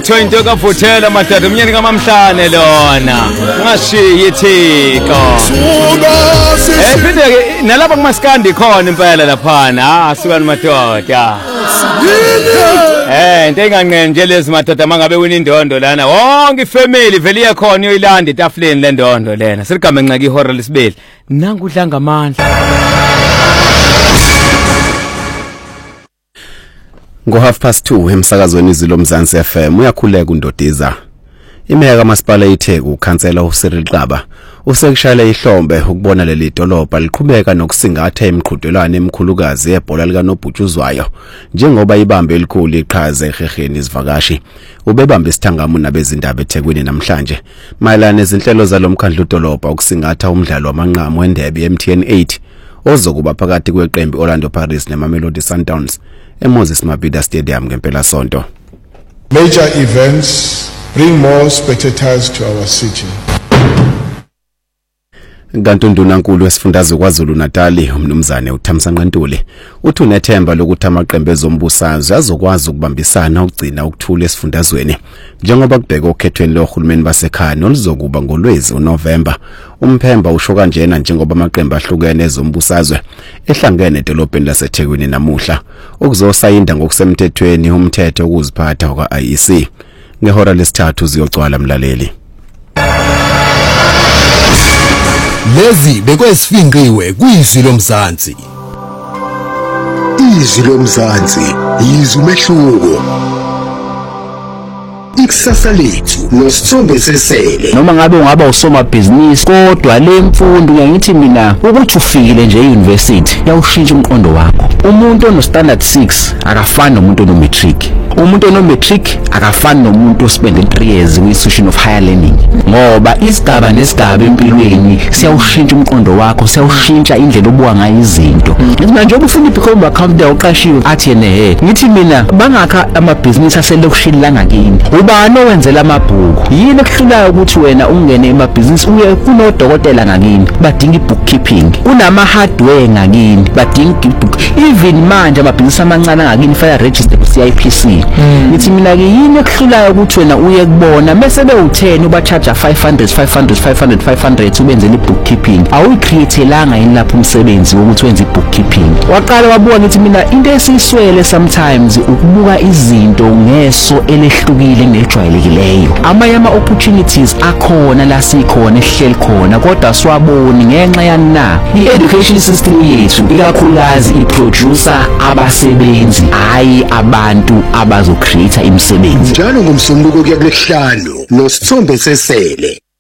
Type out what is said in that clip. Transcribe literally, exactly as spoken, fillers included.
Vutho into kavuthela madada umnyeni kamamhlane lona ngashiya ithiko eh phinde ke nalapha kumaskandi khona impela laphana ah sukani madoda eh into enganqenje lezi madoda mangabe wina indondo lana wonke ifamily vele iyakhona uyilanda etafuleni le ndondo lena siligama enqaka ihora lesibili nangu udlanga amandla ngo half past two emsakazweni izilo Mzansi F M uyakhuleka undodiza imeya kamasipala iTheku ukhansela uCyril Xaba usekushayela ihlombe ukubona leli dolobha liqhubeka nokusingatha emqhudelwano emkhulukazi yebhola lika Nobhutshuzwayo njengoba ibambe elikhulu iqhaza eheheni izivakashi ubebamba isithangamu nabezindaba eThekwini namhlanje mayelana nezinhlelo zalomkhandlu dolobha ukusingatha umdlalo wamanqamu wendebe M T N eight ozokuba phakathi kweqembu Orlando Pirates neMamelodi Sundowns eMoses Mabhida Stadium ngempela sonto. Major events bring more spectators to our city. Ngantunduna nkulu wesifundazwe kwaZulu Natal umnumzane uThamsanqa Ntuli uthi unethemba lokuthi amaqembu ezombusazwe azokwazi ukubambisana ukugcina ukuthula esifundazweni njengoba kubheka okhethweni lohulumeni basekhaya nolizokuba ngoLwezi uNovember umphemba usho kanjena njengoba amaqembu ahlukene ezombusazwe ehlangene edolobheni laseThekwini namuhla okuzosayinda ngokusemthethweni umthetho ukuziphatha kwa I E C ngehora lesithathu ziyocwala mlaleli. Lezi bekwesifinqiwe kuyizilo Mzansi. Izilo Mzansi yizumehluko. Ikusasa lethu noSithombe Sesele. Noma ngabe ungaba usomabhizinisi kodwa le mfundo ngiyathi mina ukuthi ufikile nje euniversity yawushintsha umqondo wakho. Umuntu ono standard six akafani nomuntu ono matric. Umuntu ono matric akafani nomuntu ospende three years kwi-institution of higher learning. Ngoba isigaba nesigaba empilweni siyawushintsha umqondo wakho, siyawushintsha indlela obuka ngayo izinto. Manje ubufuna ibicom account uqashiwe athi yena he ngithi mina bangakha amabhizinisi aselokushini la ngakini. Ubani owenzela amabhuku yini ekuhlulayo ukuthi wena ungene emabhizinisi uye kunodokotela ngakini badinga ibookkeeping kunama hardware ngakini badinga ibook even manje amabhizinisi amancane ngakini faya register ku C I P C ngithi mina ke yini ekuhlulayo ukuthi wena uye kubona bese be u ten uba charge five hundred five hundred five hundred five hundred ubenzele ibookkeeping awuyicreatelanga yini lapho umsebenzi ukuthi wenze ibookkeeping waqala wabuka ngithi mina into esiswele sometimes ukubuka izinto ngeso elehlukile nejwayelekileyo amanye ama opportunities akhona la sikhona ehleli khona kodwa swaboni ngenxa yana i-education system yethu ikakhulukazi iproducer abasebenzi hayi abantu abazocreate imisebenzi njalo ngomsombuluko kuya kulesihlanu noSithombe Sesele.